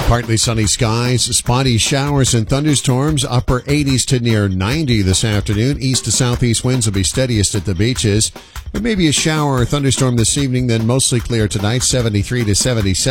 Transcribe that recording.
Partly sunny skies, spotty showers and thunderstorms, upper 80s to near 90 this afternoon. East to southeast winds will be steadiest at the beaches. There may be a shower or thunderstorm this evening, then mostly clear tonight, 73 to 77.